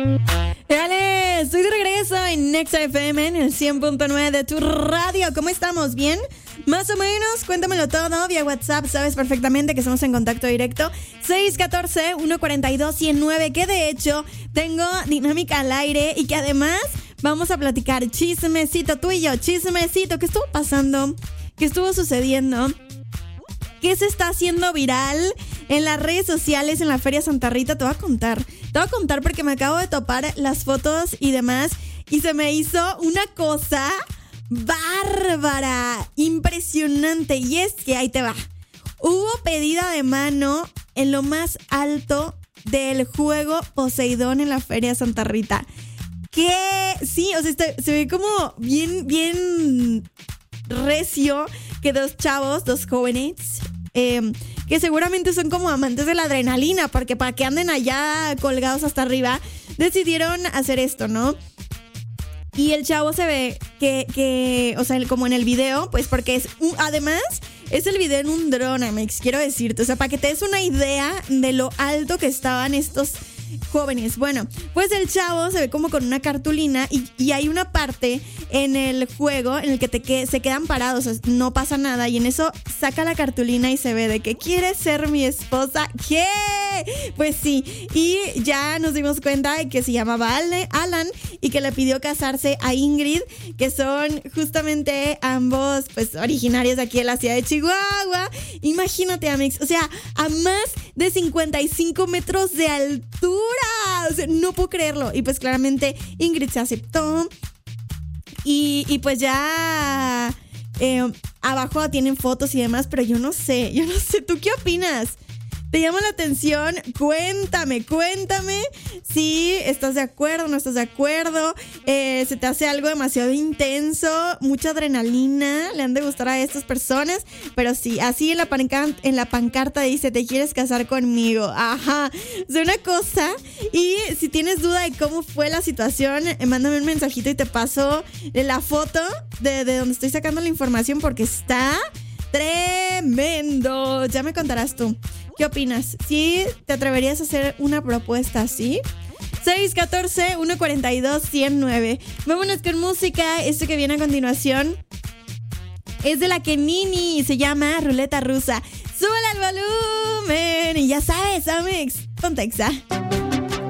Dale, estoy de regreso en Nexa FM en el 100.9 de tu radio. ¿Cómo estamos? ¿Bien? Más o menos, cuéntamelo todo vía WhatsApp. Sabes perfectamente que estamos en contacto directo. 614-142-109, que de hecho tengo dinámica al aire y que además vamos a platicar chismecito, tú y yo, chismecito. ¿Qué estuvo pasando? ¿Qué estuvo sucediendo? ¿Qué se está haciendo viral en las redes sociales en la Feria Santa Rita? Te voy a contar porque me acabo de topar las fotos y demás y se me hizo una cosa bárbara, impresionante. Y es que ahí te va. Hubo pedida de mano en lo más alto del juego Poseidón en la Feria Santa Rita. Que sí, o sea, se ve como bien recio que dos jóvenes, que seguramente son como amantes de la adrenalina, porque para que anden allá colgados hasta arriba, decidieron hacer esto, ¿no? Y el chavo se ve que o sea, como en el video, pues porque además es el video en un dron, Amex, quiero decirte, o sea, para que te des una idea de lo alto que estaban estos jóvenes. Bueno, pues el chavo se ve como con una cartulina y hay una parte en el juego en el que se quedan parados, o sea, no pasa nada, y en eso saca la cartulina y se ve de que quiere ser mi esposa. ¿Qué? Pues sí, y ya nos dimos cuenta de que se llamaba Alan y que le pidió casarse a Ingrid, que son justamente ambos pues originarios de aquí de la ciudad de Chihuahua. Imagínate, Amix, o sea, a más de 55 metros de altura. O sea, no puedo creerlo. Y pues claramente Ingrid se aceptó. Y pues ya abajo tienen fotos y demás, pero yo no sé, ¿tú qué opinas? ¿Te llama la atención? Cuéntame si estás de acuerdo o no estás de acuerdo. ¿Se te hace algo demasiado intenso? Mucha adrenalina, le han de gustar a estas personas. Pero sí, así en la pancarta dice, ¿te quieres casar conmigo? Ajá, es una cosa. Y si tienes duda de cómo fue la situación, mándame un mensajito y te paso la foto de donde estoy sacando la información, porque está tremendo. Ya me contarás tú. ¿Qué opinas? ¿Sí te atreverías a hacer una propuesta así? 614-142-109. Vámonos con música. Esto que viene a continuación es de la Kenini y se llama Ruleta Rusa. ¡Súbele al volumen! Y ya sabes, Amex, ponte Exa.